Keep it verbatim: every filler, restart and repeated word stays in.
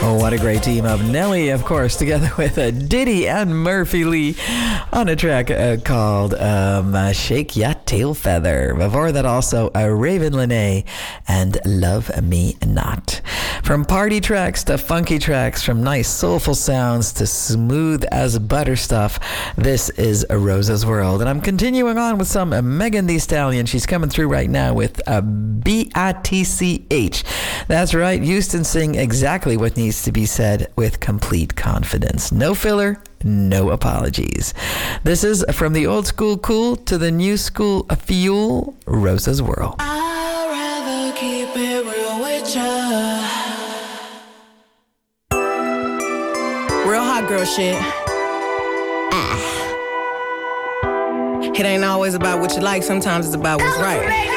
Oh, what a great team of Nelly, of course, together with uh, Diddy and Murphy Lee on a track uh, called um, uh, Shake Ya Tail Feather. Before that, also uh, Raven Lene and Love Me Not. From party tracks to funky tracks, from nice soulful sounds to smooth as butter stuff, this is Rosa's World. And I'm continuing on with some uh, Megan Thee Stallion. She's coming through right now with uh, B I T C H. That's right, Houston sing exactly what needs to be said with complete confidence. No filler, no apologies. This is from the old school cool to the new school fuel, Rosa's World. I'd rather keep it real with ya. Real hot girl shit. Ah. It ain't always about what you like, sometimes it's about what's right.